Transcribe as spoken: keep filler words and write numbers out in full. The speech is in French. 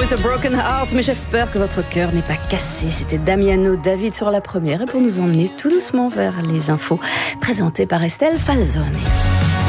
With a Broken Heart, mais j'espère que votre cœur n'est pas cassé. C'était Damiano David sur la première et pour nous emmener tout doucement vers les infos présentées par Estelle Falzoni.